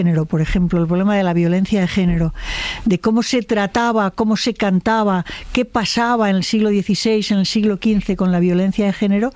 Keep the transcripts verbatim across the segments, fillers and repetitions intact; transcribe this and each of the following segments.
género, por ejemplo, el problema de la violencia de género, de cómo se trataba, cómo se cantaba, qué pasaba en el siglo dieciséis, en el siglo quince con la violencia de género,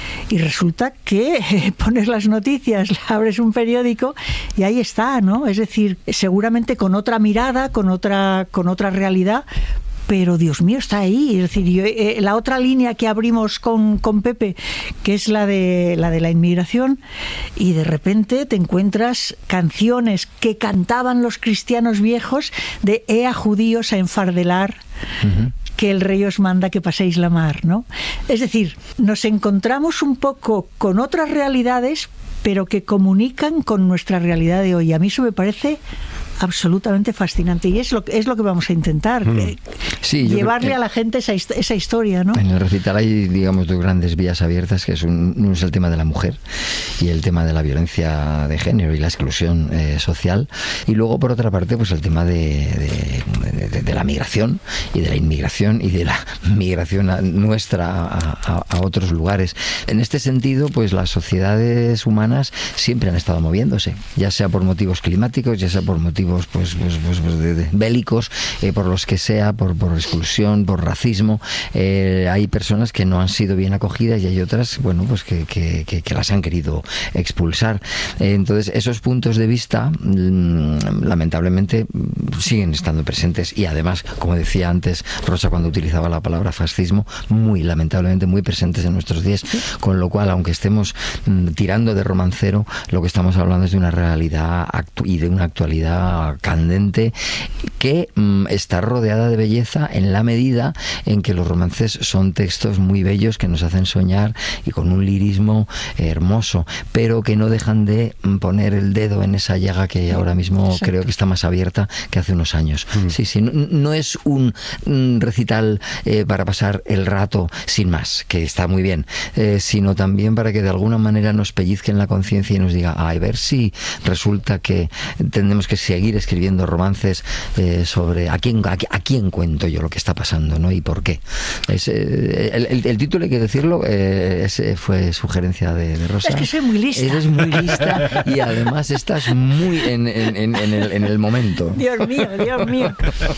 y resulta que eh, pones las noticias, abres un periódico y ahí está, ¿no? Es decir, seguramente con otra mirada, con otra, con otra realidad, pero Dios mío, está ahí. Es decir, yo, eh, la otra línea que abrimos con, con Pepe, que es la de la de la inmigración, y de repente te encuentras canciones que cantaban los cristianos viejos de ea judíos a enfardelar, uh-huh, que el rey os manda que paséis la mar, ¿no? Es decir, nos encontramos un poco con otras realidades, pero que comunican con nuestra realidad de hoy. A mí eso me parece absolutamente fascinante, y es lo, es lo que vamos a intentar, mm. sí, llevarle a la gente esa, esa historia, ¿no? En el recital hay, digamos, dos grandes vías abiertas, que es un, uno es el tema de la mujer y el tema de la violencia de género y la exclusión eh, social, y luego por otra parte pues el tema de, de, de, de la migración y de la inmigración y de la migración a, nuestra a, a, a otros lugares. En este sentido, pues las sociedades humanas siempre han estado moviéndose, ya sea por motivos climáticos, ya sea por motivos pues, pues, pues, pues de, de bélicos, eh, por los que sea, por, por exclusión, por racismo. Eh, hay personas que no han sido bien acogidas y hay otras, bueno, pues que, que, que, que las han querido expulsar. Eh, entonces, esos puntos de vista, mmm, lamentablemente, siguen estando presentes, y además, como decía antes Rosa cuando utilizaba la palabra fascismo, muy lamentablemente muy presentes en nuestros días, con lo cual, aunque estemos mmm, tirando de romancero, lo que estamos hablando es de una realidad actu- y de una actualidad candente que mm, está rodeada de belleza en la medida en que los romances son textos muy bellos que nos hacen soñar y con un lirismo eh, hermoso, pero que no dejan de mm, poner el dedo en esa llaga que ahora mismo Exacto. creo que está más abierta que hace unos años. Mm. Sí, sí, no, no es un, un recital eh, para pasar el rato sin más, que está muy bien, eh, sino también para que de alguna manera nos pellizque en la conciencia y nos diga, a ver si resulta que tenemos que seguir escribiendo romances eh, sobre a quién, a, a quién cuento yo lo que está pasando, ¿no? Y por qué. Es, eh, el, el, el título, hay que decirlo, eh, ese fue sugerencia de, de Rosa. Es que soy muy lista. Eres muy lista y además estás muy en, en, en, en, el, en el momento. Dios mío, Dios mío.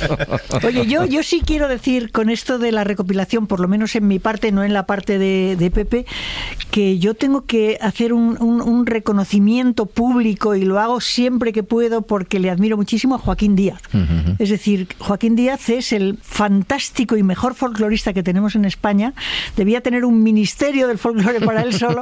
Oye, yo, yo sí quiero decir con esto de la recopilación, por lo menos en mi parte, no en la parte de, de Pepe, que yo tengo que hacer un, un, un reconocimiento público, y lo hago siempre que puedo porque le admiro muchísimo a Joaquín Díaz. Uh-huh. Es decir, Joaquín Díaz es el fantástico y mejor folclorista que tenemos en España. Debía tener un ministerio del folclore para él solo,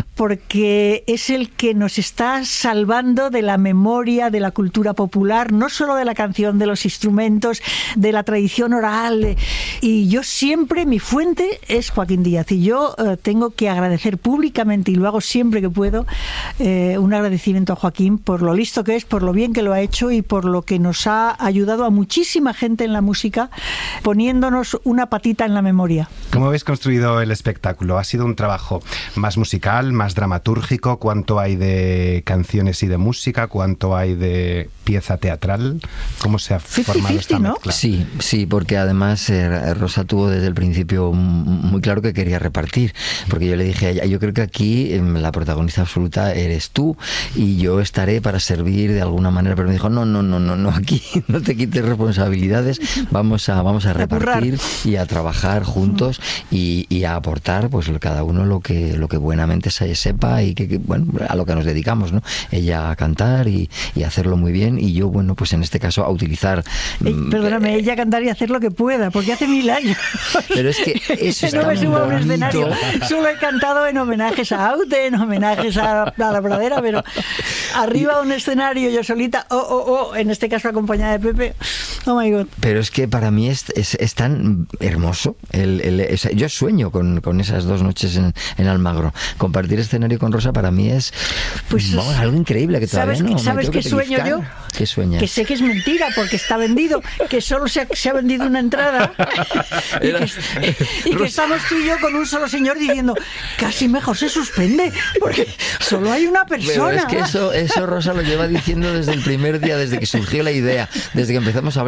porque es el que nos está salvando de la memoria, de la cultura popular, no solo de la canción, de los instrumentos, de la tradición oral. Y yo siempre, mi fuente es Joaquín Díaz, y yo eh, tengo que agradecer públicamente, y lo hago siempre que puedo, eh, un agradecimiento a Joaquín por lo listo que es, por lo bien que lo ha hecho y por lo que nos ha ayudado a muchísima gente en la música, poniéndonos una patita en la memoria. ¿Cómo habéis construido el espectáculo? ¿Ha sido un trabajo más musical, más dramatúrgico? ¿Cuánto hay de canciones y de música? ¿Cuánto hay de pieza teatral? ¿Cómo se ha formado esta mezcla? ¿No? Sí, sí, porque además eh, Rosa tuvo desde el principio muy claro que quería repartir, porque yo le dije a ella, yo creo que aquí eh, la protagonista absoluta eres tú y yo estaré para servir de alguna manera, pero me dijo, no, no, no, no, no, aquí no te quites responsabilidades, vamos a, vamos a repartir y a trabajar juntos y, y a aportar pues cada uno lo que, lo que buenamente se sepa y que, que bueno, a lo que nos dedicamos, ¿no? Ella a cantar y, y hacerlo muy bien, y yo, bueno, pues en este caso a utilizar... Eh, perdóname, ella a cantar y hacer lo que pueda, porque hace mil años. Pero es que eso es no tan me subo a un bonito. escenario, solo he cantado en homenajes a Aute, en homenajes a, a la pradera, pero arriba a un escenario yo solita, oh, oh, oh, en este caso acompañada de Pepe, oh my God. Pero es que para mí es, es, es tan hermoso, el, el, es, yo sueño con, con esas dos noches en, en Almagro, compartir escenario con Rosa para mí es pues, vamos, algo increíble que todavía ¿sabes, no ¿sabes me qué que sueño yo? ¿Qué sueñas? Que sé que es mentira porque está vendido, que solo se ha, se ha vendido una entrada y, Era... que, y que estamos tú y yo con un solo señor diciendo casi mejor se suspende porque solo hay una persona. Pero es que eso, eso Rosa lo lleva diciendo desde el primer día, desde que surgió la idea, desde que empezamos a hablar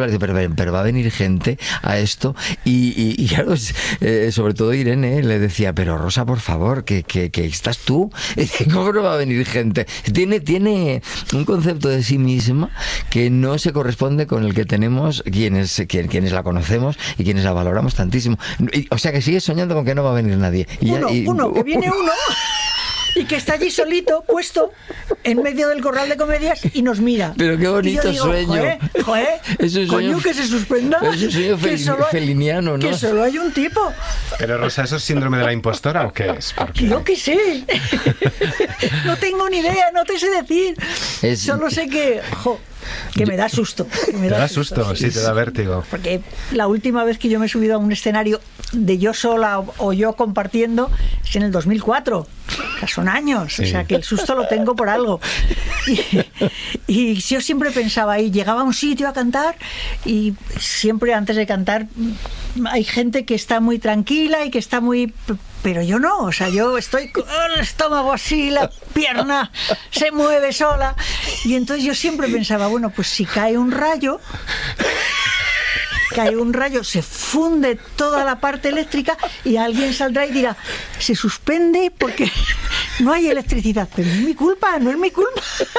hablar, pero, pero va a venir gente a esto y, y, y claro, eh, sobre todo Irene le decía, pero Rosa, por favor, que, que, que estás tú, ¿cómo no va a venir gente? Tiene, tiene un concepto de sí misma que no se corresponde con el que tenemos quienes, quienes la conocemos y quienes la valoramos tantísimo. O sea que sigue soñando con que no va a venir nadie. Y uno, ya, y, uno, que viene uno y que está allí solito, puesto en medio del corral de comedias y nos mira. Pero qué bonito digo, sueño. Joder, joder, es un sueño, coño, que se suspenda. Es un sueño fel, solo hay, feliniano, ¿no? Que solo hay un tipo. Pero Rosa, ¿eso es síndrome de la impostora o qué es? Porque... Yo qué sé. No tengo ni idea, no te sé decir. Es... Solo sé que... Jo, que me da susto. Que me te da, da susto, susto sí, sí, te da vértigo. Porque la última vez que yo me he subido a un escenario de yo sola o, o yo compartiendo es en el dos mil cuatro. O sea, son años, sí. O sea, que el susto lo tengo por algo. Y, y yo siempre pensaba ahí, llegaba a un sitio a cantar y siempre antes de cantar hay gente que está muy tranquila y que está muy... Pero yo no, o sea, yo estoy con el estómago así, la pierna se mueve sola. Y entonces yo siempre pensaba, bueno, pues si cae un rayo... cae un rayo, se funde toda la parte eléctrica y alguien saldrá y dirá, se suspende porque no hay electricidad. Pero no es mi culpa, no es mi culpa,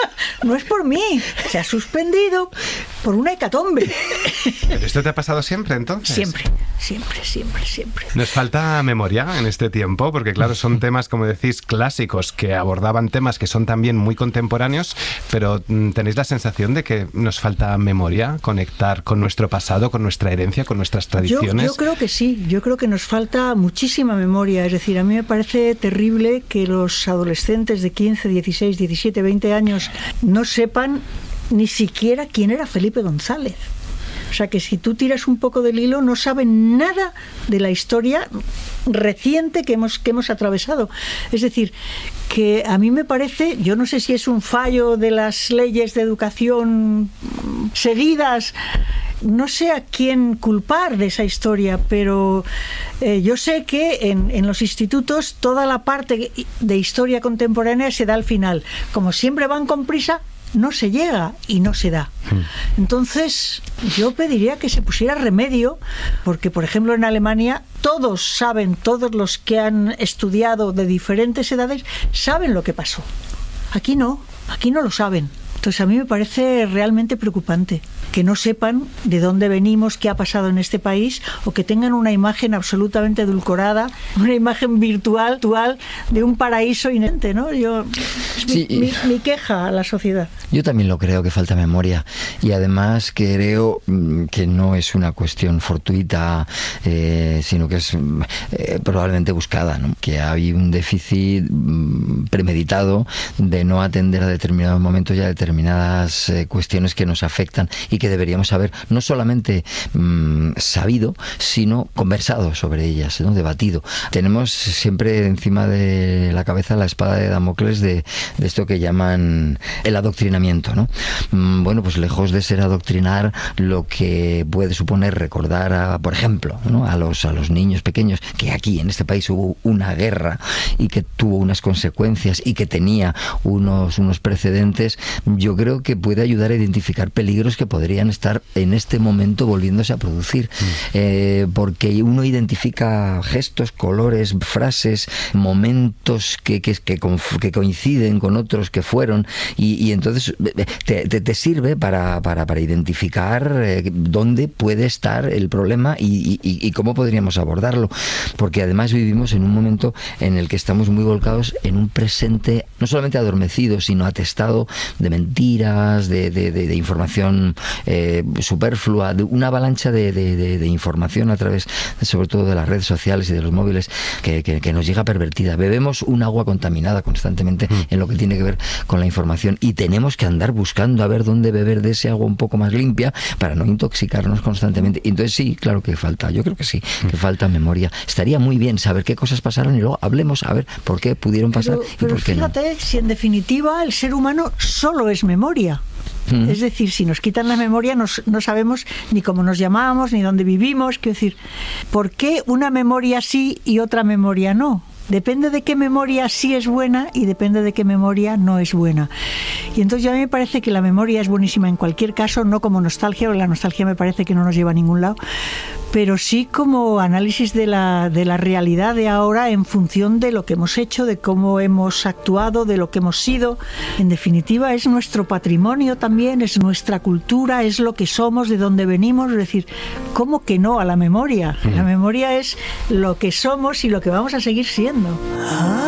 no es por mí, se ha suspendido por una hecatombe. ¿Pero esto te ha pasado siempre entonces? Siempre, siempre, siempre, siempre. Nos falta memoria en este tiempo, porque claro, son temas, como decís, clásicos, que abordaban temas que son también muy contemporáneos, pero ¿tenéis la sensación de que nos falta memoria, conectar con nuestro pasado, con nuestra herencia, con nuestras tradiciones? Yo, yo creo que sí, yo creo que nos falta muchísima memoria. Es decir, a mí me parece terrible que los adolescentes de quince, dieciséis, diecisiete, veinte años no sepan ni siquiera quién era Felipe González. O sea, que si tú tiras un poco del hilo, no saben nada de la historia reciente que hemos, que hemos atravesado. Es decir, que a mí me parece, yo no sé si es un fallo de las leyes de educación seguidas, no sé a quién culpar de esa historia, pero eh, yo sé que en, en los institutos toda la parte de historia contemporánea se da al final. Como siempre van con prisa, no se llega y no se da. Entonces yo pediría que se pusiera remedio, porque por ejemplo en Alemania todos saben, todos los que han estudiado de diferentes edades saben lo que pasó. Aquí no, aquí no lo saben. Entonces a mí me parece realmente preocupante que no sepan de dónde venimos, qué ha pasado en este país, o que tengan una imagen absolutamente edulcorada, una imagen virtual, virtual de un paraíso inerte, ¿no? Yo, es sí, mi, mi, mi queja a la sociedad. Yo también lo creo, que falta memoria, y además creo que no es una cuestión fortuita, eh, sino que es eh, probablemente buscada, ¿no? Que hay un déficit premeditado de no atender a determinados momentos y a determinadas eh, cuestiones que nos afectan y que deberíamos haber no solamente mmm, sabido, sino conversado sobre ellas, ¿no? Debatido. Tenemos siempre encima de la cabeza la espada de Damocles de, de esto que llaman el adoctrinamiento, ¿no? Mm, bueno, pues lejos de ser adoctrinar, lo que puede suponer recordar, a, por ejemplo, ¿no? a los a los niños pequeños que aquí en este país hubo una guerra y que tuvo unas consecuencias y que tenía unos unos precedentes. Yo creo que puede ayudar a identificar peligros que podrían estar en este momento volviéndose a producir, mm. eh, porque uno identifica gestos, colores, frases, momentos que, que, que, que coinciden con otros que fueron, y, y entonces te, te, te sirve para, para, para identificar eh, dónde puede estar el problema y, y, y cómo podríamos abordarlo, porque además vivimos en un momento en el que estamos muy volcados en un presente no solamente adormecido, sino atestado de mentiras, de, de, de, de información eh, superflua, de una avalancha de, de, de, de información a través, sobre todo de las redes sociales y de los móviles, que, que, que nos llega pervertida. Bebemos un agua contaminada constantemente mm. en lo que tiene que ver con la información, y tenemos que andar buscando a ver dónde beber de ese agua un poco más limpia para no intoxicarnos constantemente. Y entonces sí, claro que falta, yo creo que sí, mm. que falta memoria. Estaría muy bien saber qué cosas pasaron y luego hablemos a ver por qué pudieron pasar pero, y pero por qué fíjate, no. Si en definitiva el ser humano solo es memoria. Mm. Es decir, si nos quitan la memoria nos, no sabemos ni cómo nos llamábamos, ni dónde vivimos. Quiero decir, ¿por qué una memoria sí y otra memoria no? Depende de qué memoria sí es buena y depende de qué memoria no es buena. Y entonces a mí me parece que la memoria es buenísima en cualquier caso, no como nostalgia, porque la nostalgia me parece que no nos lleva a ningún lado, pero sí como análisis de la, de la realidad de ahora en función de lo que hemos hecho, de cómo hemos actuado, de lo que hemos sido. En definitiva, es nuestro patrimonio también, es nuestra cultura, es lo que somos, de dónde venimos. Es decir, ¿cómo que no a la memoria? La memoria es lo que somos y lo que vamos a seguir siendo.